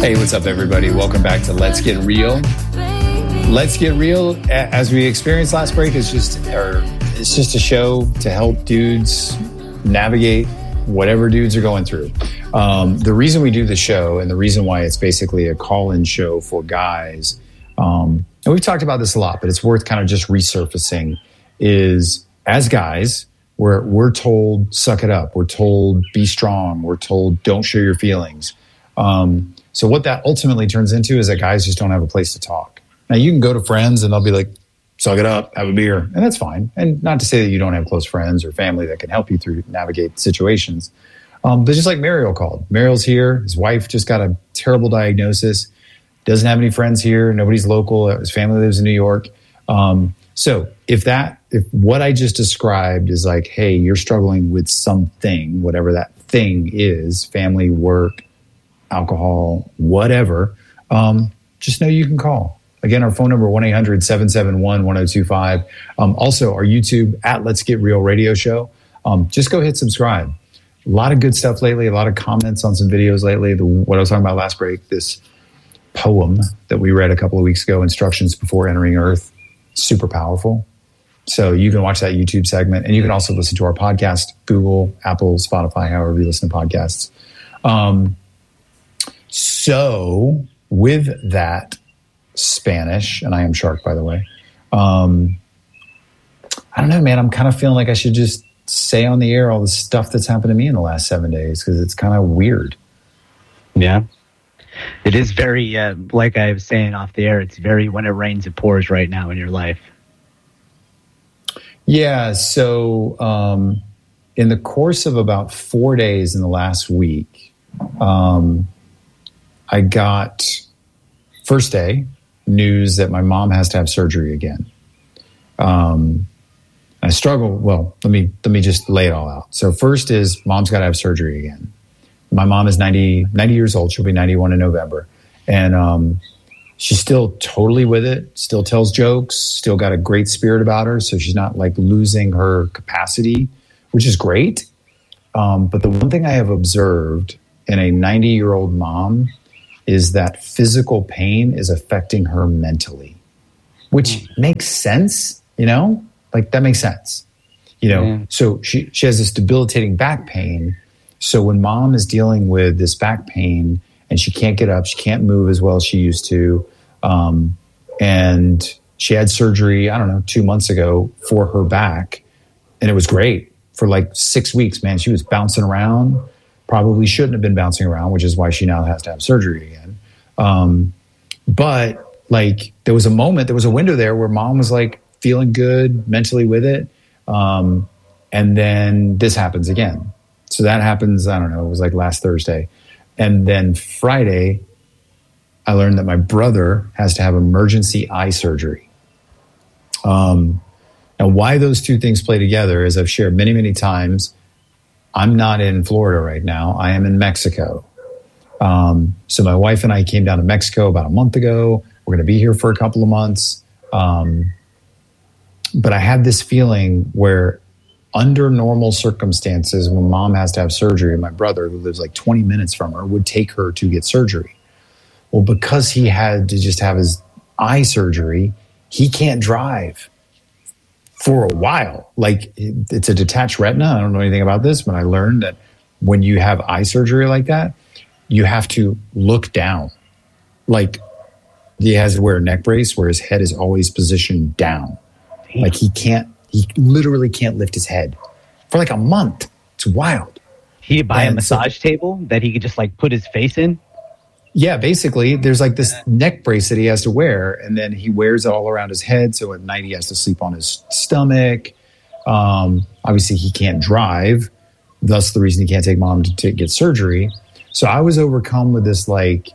Hey, what's up, everybody? Welcome back to Let's Get Real. Let's Get Real, as we experienced last break, it's just a show to help dudes navigate whatever dudes are going through. The reason we do the show, and the reason why it's basically a call-in show for guys, and we've talked about this a lot, but it's worth kind of just resurfacing, is as guys, we're told, suck it up. We're told, be strong. We're told, don't show your feelings. So what that ultimately turns into is that guys just don't have a place to talk. Now, you can go to friends and they'll be like, suck it up, have a beer. And that's fine. And not to say that you don't have close friends or family that can help you through navigate situations. But just like Mariel called. Mariel's here. His wife just got a terrible diagnosis. Doesn't have any friends here. Nobody's local. His family lives in New York. So if what I just described is like, hey, you're struggling with something, whatever that thing is, family, work, alcohol, whatever, just know you can call. Again, our phone number, 1-800-771-1025. Also, our YouTube at Let's Get Real Radio Show. Just go hit subscribe. A lot of good stuff lately, a lot of comments on some videos lately. What I was talking about last break, this poem that we read a couple of weeks ago, Instructions Before Entering Earth, super powerful. So you can watch that YouTube segment, and you can also listen to our podcast, Google, Apple, Spotify, however you listen to podcasts. So with that Spanish, and I am Shark, by the way, I don't know, man, I'm kind of feeling like I should just say on the air all the stuff that's happened to me in the last 7 days, because it's kind of weird. Yeah. It is very, like I was saying off the air, it's very when it rains, it pours right now in your life. Yeah. So in the course of about 4 days in the last week, I got, first day, news that my mom has to have surgery again. I struggle. Well, let me just lay it all out. So first is mom's got to have surgery again. My mom is 90 years old. She'll be 91 in November. And she's still totally with it, still tells jokes, still got a great spirit about her. So she's not like losing her capacity, which is great. But the one thing I have observed in a 90-year-old mom is that physical pain is affecting her mentally, which makes sense, like that makes sense, So she has this debilitating back pain. So when mom is dealing with this back pain and she can't get up, she can't move as well as she used to. And she had surgery, 2 months ago for her back. And it was great for like 6 weeks, man. She was bouncing around. Probably shouldn't have been bouncing around, which is why she now has to have surgery again. But like there was a window there where mom was like feeling good mentally with it. And then this happens again. So that happens, it was like last Thursday. And then Friday, I learned that my brother has to have emergency eye surgery. Now why those two things play together, as I've shared many, many times, I'm not in Florida right now. I am in Mexico. So my wife and I came down to Mexico about a month ago. We're going to be here for a couple of months. But I had this feeling where under normal circumstances, when mom has to have surgery, my brother, who lives like 20 minutes from her, would take her to get surgery. Well, because he had to just have his eye surgery, he can't drive for a while. Like it's a detached retina. I don't know anything about this, but I learned that when you have eye surgery like that, you have to look down. Like he has to wear a neck brace where his head is always positioned down. Damn. Like he literally can't lift his head for like a month. It's wild. He could buy a massage table that he could just like put his face in. Yeah, basically, there's like this neck brace that he has to wear, and then he wears it all around his head. So at night, he has to sleep on his stomach. Obviously, he can't drive. Thus, the reason he can't take mom to get surgery. So I was overcome with this like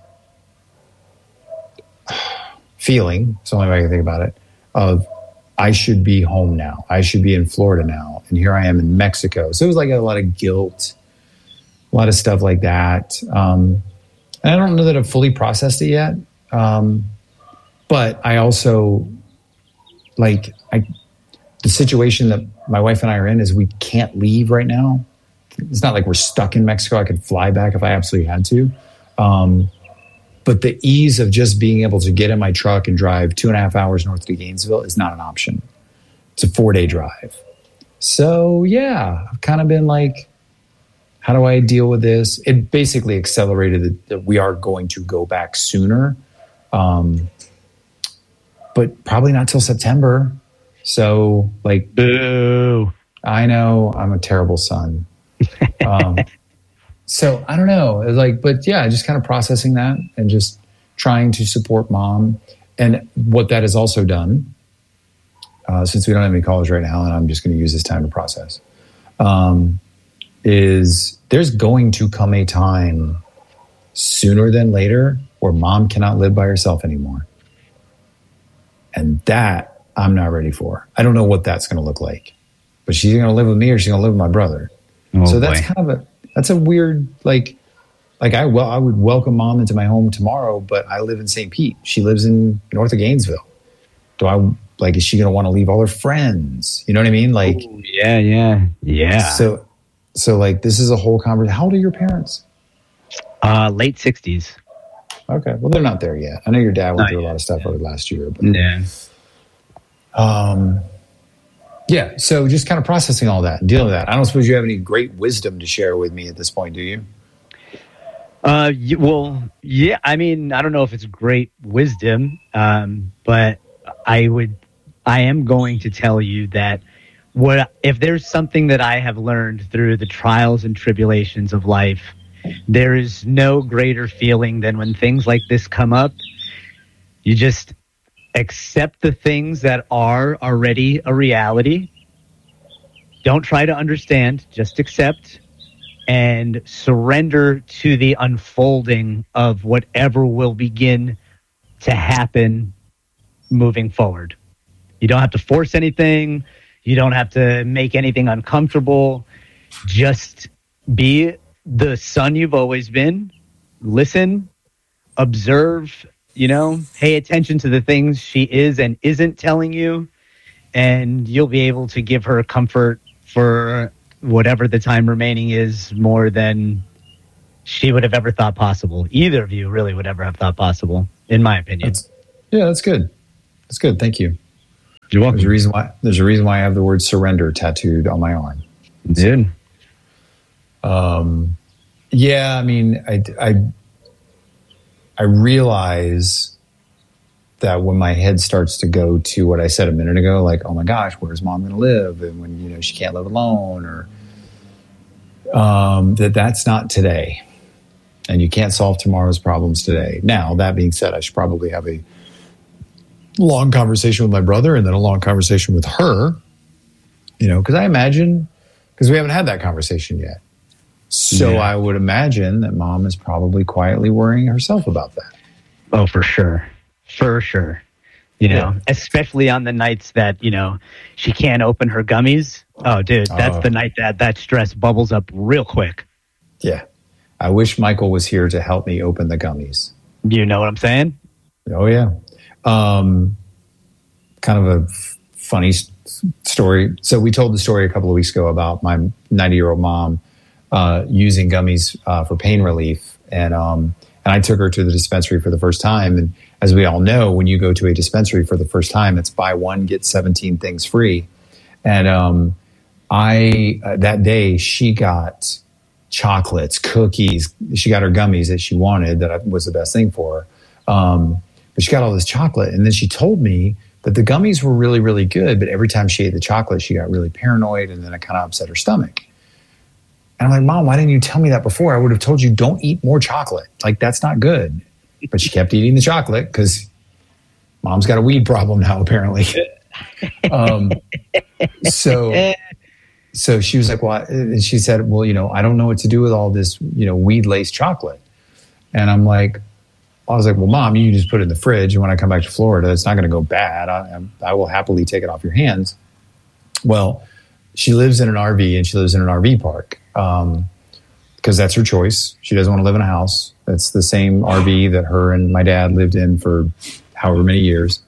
feeling, it's the only way I can think about it, of I should be home now. I should be in Florida now. And here I am in Mexico. So it was like a lot of guilt, a lot of stuff like that. And I don't know that I've fully processed it yet. But I also the situation that my wife and I are in is we can't leave right now. It's not like we're stuck in Mexico. I could fly back if I absolutely had to. But But the ease of just being able to get in my truck and drive 2.5 hours north to Gainesville is not an option. It's a 4-day drive. So yeah, I've kind of been like, how do I deal with this? It basically accelerated that we are going to go back sooner. But probably not till September. So like, boo. I know I'm a terrible son. So I don't know. It's like, but yeah, just kind of processing that and just trying to support mom. And what that has also done, since we don't have any college right now, and I'm just going to use this time to process, is there's going to come a time sooner than later where mom cannot live by herself anymore. And that I'm not ready for. I don't know what that's going to look like, but she's going to live with me or she's going to live with my brother. Oh, so that's boy. kind of that's a weird, like I would welcome mom into my home tomorrow, but I live in St. Pete. She lives in north of Gainesville. Is she going to want to leave all her friends? You know what I mean? Like, ooh, yeah. So like, this is a whole conversation. How old are your parents? Late 60s. Okay. Well, they're not there yet. I know your dad went through a lot of stuff over the last year. But, yeah. So just kind of processing all that and dealing with that. I don't suppose you have any great wisdom to share with me at this point, do you? Well, yeah. I mean, I don't know if it's great wisdom, but I am going to tell you that if there's something that I have learned through the trials and tribulations of life, there is no greater feeling than when things like this come up. You just accept the things that are already a reality. Don't try to understand, just accept and surrender to the unfolding of whatever will begin to happen moving forward. You don't have to force anything. You don't have to make anything uncomfortable. Just be the son you've always been. Listen, observe, pay attention to the things she is and isn't telling you, and you'll be able to give her comfort for whatever the time remaining is, more than she would have ever thought possible. Either of you really would ever have thought possible, in my opinion. That's good. That's good. Thank you. You're welcome. There's a reason why I have the word surrender tattooed on my arm. Dude. Yeah, I mean, I realize that when my head starts to go to what I said a minute ago, like, oh my gosh, where's mom going to live? And when, she can't live alone, or that's not today. And you can't solve tomorrow's problems today. Now, that being said, I should probably have a long conversation with my brother and then a long conversation with her, because I imagine, because we haven't had that conversation yet. So yeah. I would imagine that mom is probably quietly worrying herself about that. Oh, for sure. For sure. Especially on the nights that, she can't open her gummies. Oh, dude, that's the night that stress bubbles up real quick. Yeah. I wish Michael was here to help me open the gummies. You know what I'm saying? Oh, yeah. Kind of a funny story. So we told the story a couple of weeks ago about my 90-year-old mom using gummies for pain relief. And I took her to the dispensary for the first time. And as we all know, when you go to a dispensary for the first time, it's buy one, get 17 things free. And that day she got chocolates, cookies. She got her gummies that she wanted, that was the best thing for her. But she got all this chocolate. And then she told me that the gummies were really, really good. But every time she ate the chocolate, she got really paranoid. And then it kind of upset her stomach. And I'm like, Mom, why didn't you tell me that before? I would have told you, don't eat more chocolate. Like, that's not good. But she kept eating the chocolate because mom's got a weed problem now, apparently. So she was like, well, and she said, well, I don't know what to do with all this, weed-laced chocolate. And I was like, well, Mom, you can just put it in the fridge. And when I come back to Florida, it's not going to go bad. I will happily take it off your hands. Well, she lives in an RV, and she lives in an RV park because that's her choice. She doesn't want to live in a house. It's the same RV that her and my dad lived in for however many years.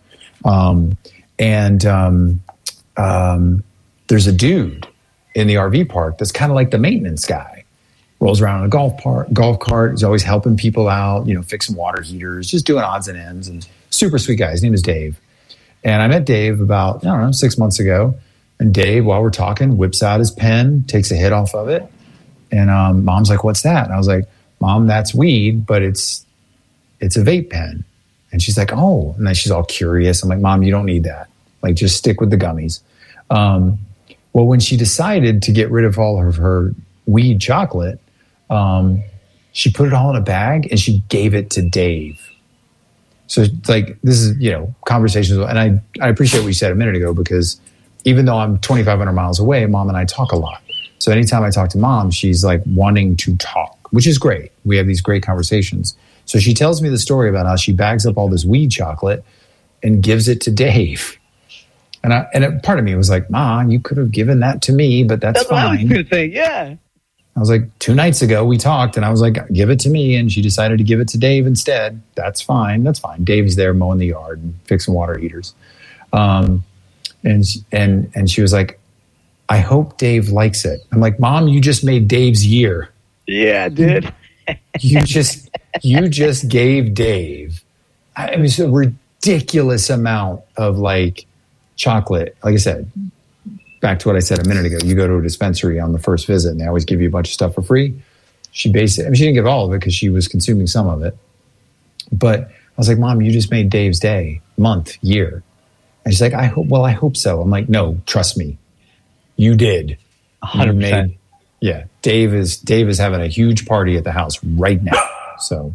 There's a dude in the RV park that's kind of like the maintenance guy. rolls around in a golf cart. He's always helping people out, fixing water heaters, just doing odds and ends, and super sweet guy. His name is Dave. And I met Dave about, 6 months ago. And Dave, while we're talking, whips out his pen, takes a hit off of it. And Mom's like, "What's that?" And I was like, "Mom, that's weed, but it's a vape pen." And she's like, "Oh," and then she's all curious. I'm like, "Mom, you don't need that. Like, just stick with the gummies." Well, when she decided to get rid of all of her weed chocolate, she put it all in a bag and she gave it to Dave. So it's like, this is, conversations. And I appreciate what you said a minute ago, because even though I'm 2,500 miles away, Mom and I talk a lot. So anytime I talk to Mom, she's like wanting to talk, which is great. We have these great conversations. So she tells me the story about how she bags up all this weed chocolate and gives it to Dave. And part of me was like, "Ma, you could have given that to me, but that's fine." What I was going to say, yeah. I was like, 2 nights ago we talked, and I was like, "Give it to me," and she decided to give it to Dave instead. That's fine. That's fine. Dave's there mowing the yard and fixing water heaters. And she was like, "I hope Dave likes it." I'm like, "Mom, you just made Dave's year." Yeah, dude. You just gave Dave, it was a ridiculous amount of like chocolate. Like I said, back to what I said a minute ago, you go to a dispensary on the first visit and they always give you a bunch of stuff for free. She didn't give all of it because she was consuming some of it. But I was like, "Mom, you just made Dave's day, month, year." And she's like, "I hope so." I'm like, "No, trust me. You did." 100%. Yeah. Dave is having a huge party at the house right now. So,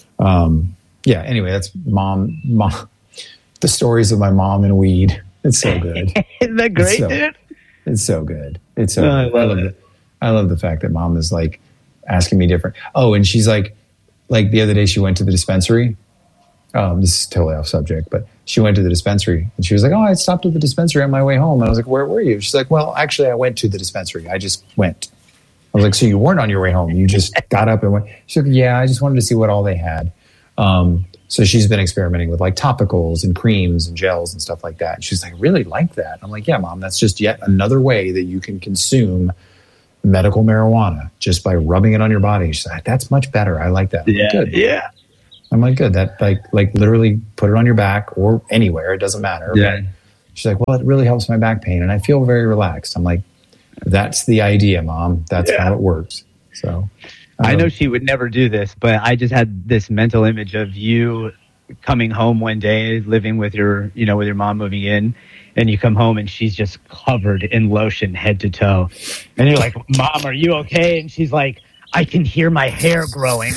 anyway, that's mom, the stories of my mom and weed. It's so good. Isn't that great, dude? It's so good. It's so good. I love the fact that Mom is like asking me different. Oh, and she's like the other day she went to the dispensary. This is totally off subject, but she went to the dispensary and she was like, "Oh, I stopped at the dispensary on my way home." And I was like, "Where were you?" She's like, "Well, actually I went to the dispensary. I just went." I was like, "So you weren't on your way home? You just got up and went?" She's like, "Yeah, I just wanted to see what all they had." So she's been experimenting with like topicals and creams and gels and stuff like that. And she's like, "I really like that." I'm like, "Yeah, Mom, that's just yet another way that you can consume medical marijuana just by rubbing it on your body." She's like, "That's much better. I like that." I'm like, "Good." Yeah. I'm like, "Good. That like literally put it on your back or anywhere. It doesn't matter." Yeah. But she's like, "Well, it really helps my back pain and I feel very relaxed." I'm like, "That's the idea, Mom. That's how it works." So I know she would never do this, but I just had this mental image of you coming home one day, living with your mom moving in, and you come home and she's just covered in lotion head to toe. And you're like, "Mom, are you okay?" And she's like, "I can hear my hair growing."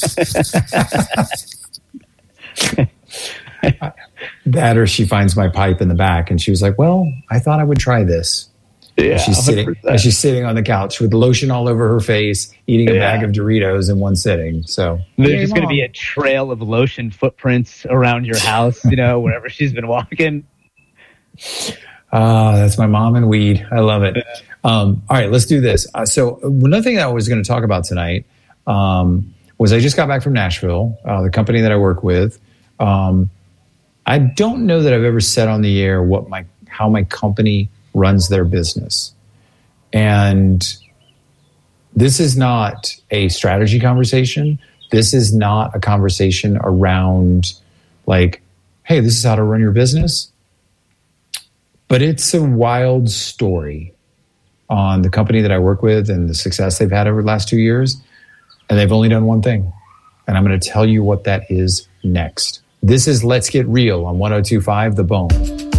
That, or she finds my pipe in the back and she was like, "Well, I thought I would try this." Yeah, she's sitting on the couch with lotion all over her face, eating a bag of Doritos in one sitting. So there's just going to be a trail of lotion footprints around your house, wherever she's been walking. That's my mom and weed. I love it. All right, let's do this. So another thing that I was going to talk about tonight was I just got back from Nashville, the company that I work with. I don't know that I've ever said on the air how my company runs their business. And this is not a strategy conversation. This is not a conversation around like, "Hey, this is how to run your business." But it's a wild story on the company that I work with and the success they've had over the last 2 years. And they've only done one thing. And I'm going to tell you what that is next. This is Let's Get Real on 102.5 The Bone.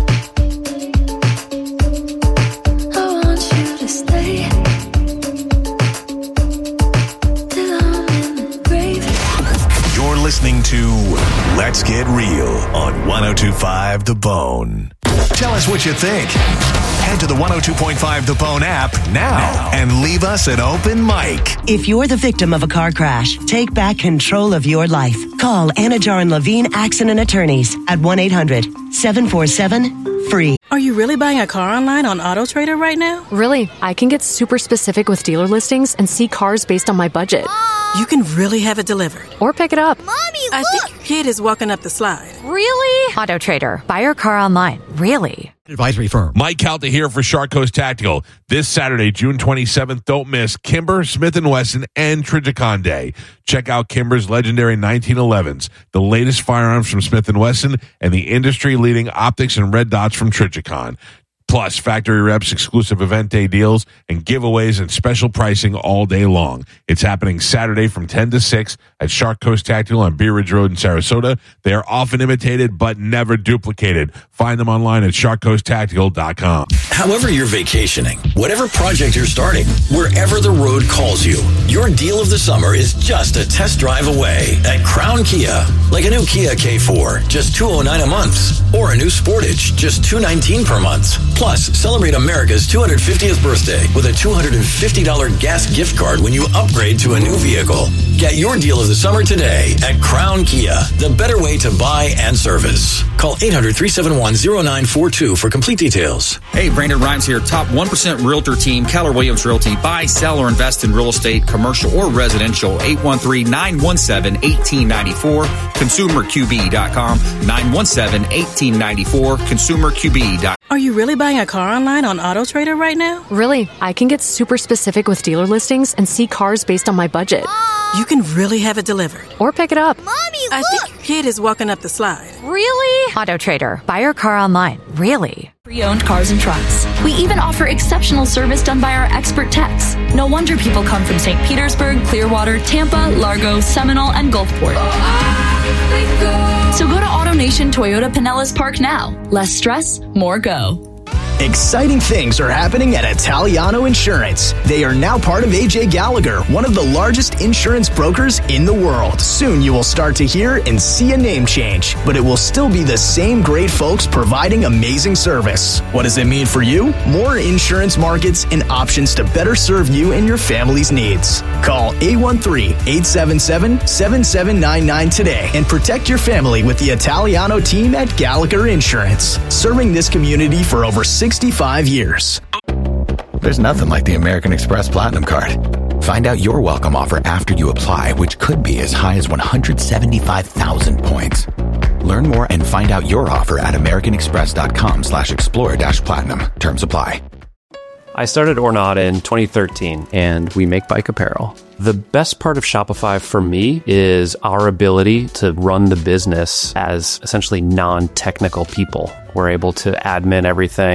Listening to Let's Get Real on 102.5 The Bone. Tell us what you think. Head to the 102.5 The Bone app now and leave us an open mic. If you're the victim of a car crash, take back control of your life. Call Anajar and Levine Accident Attorneys at 1-800-747-FREE. Are you really buying a car online on AutoTrader right now? Really, I can get super specific with dealer listings and see cars based on my budget. You can really have it delivered. Or pick it up. Mommy, I think your kid is walking up the slide. Really? Auto Trader. Buy your car online. Really? Advisory firm. Mike Calta here for Shark Coast Tactical. This Saturday, June 27th, don't miss Kimber, Smith & Wesson, and Trijicon Day. Check out Kimber's legendary 1911s, the latest firearms from Smith & Wesson, and the industry-leading optics and red dots from Trijicon. Plus, factory reps, exclusive event day deals, and giveaways and special pricing all day long. It's happening Saturday from 10 to 6 at Shark Coast Tactical on Bee Ridge Road in Sarasota. They are often imitated, but never duplicated. Find them online at sharkcoasttactical.com. However you're vacationing, whatever project you're starting, wherever the road calls you, your deal of the summer is just a test drive away at Crown Kia. Like a new Kia K4, just $209 a month. Or a new Sportage, just $219 per month. Plus, celebrate America's 250th birthday with a $250 gas gift card when you upgrade to a new vehicle. Get your deal of the summer today at Crown Kia, the better way to buy and service. Call 800-371-0942 for complete details. Hey, Brandon Rhymes here, top 1% realtor team, Keller Williams Realty. Buy, sell, or invest in real estate, commercial or residential. 813-917-1894, consumerqb.com, 917-1894, consumerqb.com. Are you really buying a car online on Auto Trader right now? Really? I can get super specific with dealer listings and see cars based on my budget. You can really have it delivered. Or pick it up. Mommy, look! I think your kid is walking up the slide. Really? Auto Trader. Buy your car online. Really? Pre-owned cars and trucks. We even offer exceptional service done by our expert techs. No wonder people come from St. Petersburg, Clearwater, Tampa, Largo, Seminole, and Gulfport. So go to AutoNation Toyota Pinellas Park now. Less stress, more go. Exciting things are happening at Italiano Insurance. They are now part of AJ Gallagher, one of the largest insurance brokers in the world. Soon you will start to hear and see a name change, but it will still be the same great folks providing amazing service. What does it mean for you? More insurance markets and options to better serve you and your family's needs. Call 813-877-7799 today and protect your family with the Italiano team at Gallagher Insurance, serving this community for over 65 years. There's nothing like the American Express Platinum Card. Find out your welcome offer after you apply, which could be as high as 175,000 points. Learn more and find out your offer at americanexpress.com/explorer-platinum. Terms apply. I started Ornata in 2013, and we make bike apparel. The best part of Shopify for me is our ability to run the business as essentially non-technical people. We're able to admin everything.